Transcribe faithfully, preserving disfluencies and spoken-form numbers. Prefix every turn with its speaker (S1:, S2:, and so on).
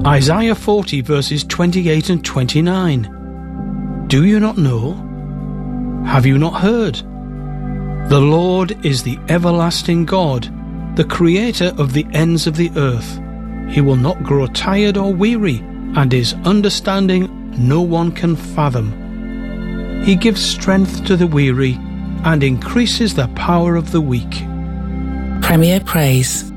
S1: Isaiah forty verses twenty-eight and twenty-nine. Do you not know? Have you not heard? The Lord is the everlasting God, the creator of the ends of the earth. He will not grow tired or weary, and his understanding no one can fathom. He gives strength to the weary and increases the power of the weak.
S2: Premier Praise.